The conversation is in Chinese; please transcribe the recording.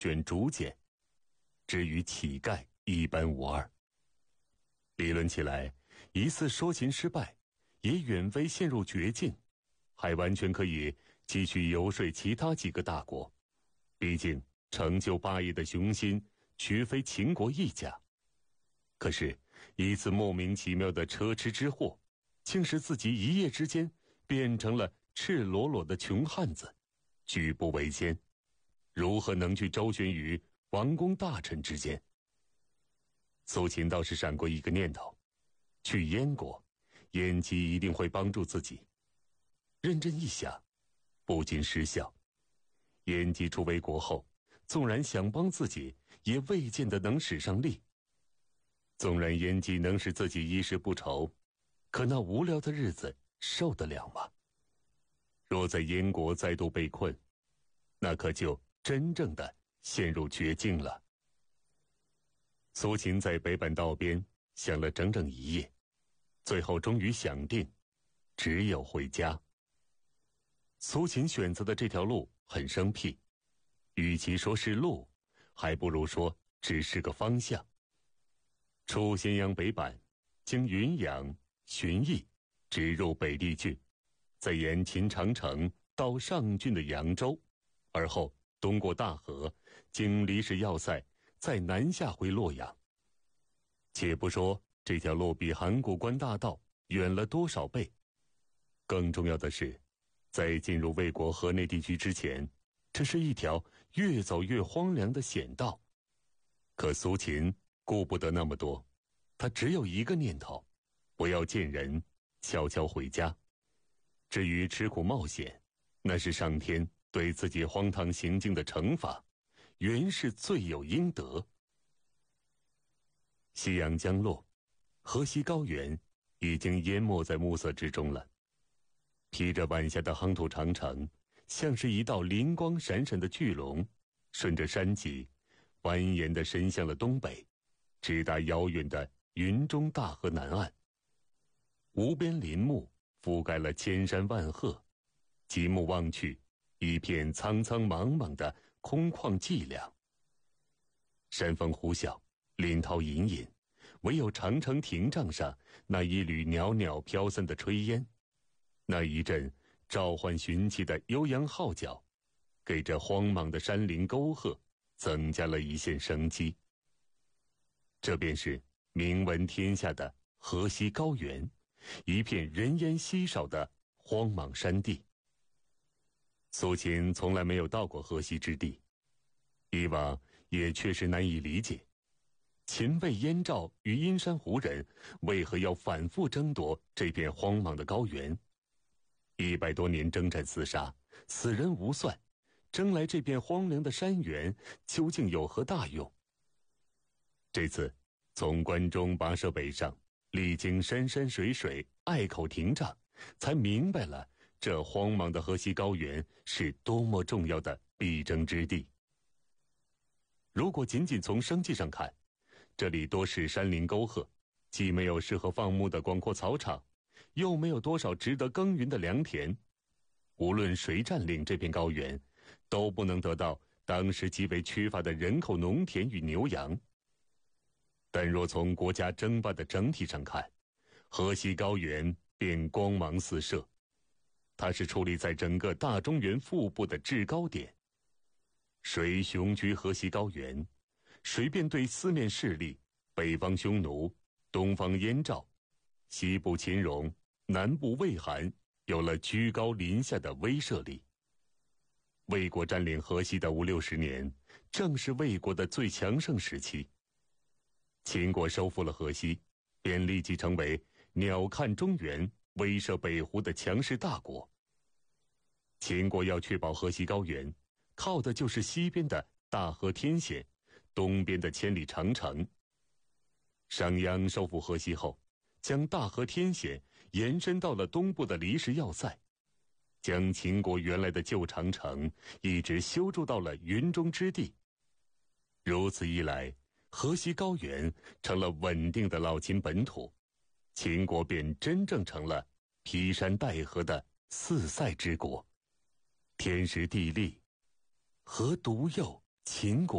卷竹简，至于乞丐一般无二。理论起来，一次说秦失败，也远非陷入绝境，还完全可以继续游说其他几个大国。毕竟成就霸业的雄心绝非秦国一家。可是，一次莫名其妙的车迟之祸，竟使自己一夜之间变成了赤裸裸的穷汉子，举步维艰，如何能去周旋于王公大臣之间？苏秦倒是闪过一个念头，去燕国，燕姬一定会帮助自己。认真一想，不禁失笑。燕姬出为国后，纵然想帮自己，也未见得能使上力。纵然燕姬能使自己衣食不愁，可那无聊的日子受得了吗？若在燕国再度被困，那可就真正的陷入绝境了。苏秦在北坂道边想了整整一夜，最后终于想定，只有回家。苏秦选择的这条路很生僻，与其说是路，还不如说只是个方向。出咸阳北坂，经云阳、旬邑，直入北地郡，再沿秦长城到上郡的扬州，而后东过大河，经离石要塞，再南下回洛阳。且不说这条路比函谷关大道远了多少倍，更重要的是，在进入魏国河内地区之前，这是一条越走越荒凉的险道。可苏秦顾不得那么多，他只有一个念头，不要见人，悄悄回家。至于吃苦冒险，那是上天对自己荒唐行径的惩罚，原是罪有应得。夕阳将落，河西高原已经淹没在暮色之中了。披着晚霞的夯土长城，像是一道灵光闪闪的巨龙，顺着山脊蜿蜒地伸向了东北，直达遥远的云中大河南岸。无边林木覆盖了千山万壑，极目望去，一片苍苍茫茫的空旷寂凉。山风呼啸，林涛隐隐，唯有长城亭帐上那一缕袅袅飘散的炊烟，那一阵召唤寻奇的悠扬号角，给这荒茫的山林沟壑增加了一线生机。这便是名闻天下的河西高原，一片人烟稀少的荒莽山地。苏秦从来没有到过河西之地，以往也确实难以理解，秦魏燕赵与阴山胡人为何要反复争夺这片荒莽的高原？100多年征战厮杀，死人无算，争来这片荒凉的山原究竟有何大用？这次从关中跋涉北上，历经山山水水，隘口亭帐，才明白了这荒莽的河西高原是多么重要的必争之地。如果仅仅从生计上看，这里多是山林沟壑，既没有适合放牧的广阔草场，又没有多少值得耕耘的良田。无论谁占领这片高原，都不能得到当时极为缺乏的人口、农田与牛羊。但若从国家争霸的整体上看，河西高原便光芒四射。它是矗立在整个大中原腹部的制高点。谁雄居河西高原，谁便对四面势力，北方匈奴、东方燕赵、西部秦戎、南部魏韩，有了居高临下的威慑力。魏国占领河西的5、60年，正是魏国的最强盛时期。秦国收复了河西，便立即成为鸟瞰中原、威慑北湖的强势大国。秦国要确保河西高原，靠的就是西边的大河天险，东边的千里长城。商鞅收复河西后，将大河天险延伸到了东部的离石要塞，将秦国原来的旧长城一直修筑到了云中之地。如此一来，河西高原成了稳定的老秦本土，秦国便真正成了披山戴河的四塞之国。天时地利，何独有秦国？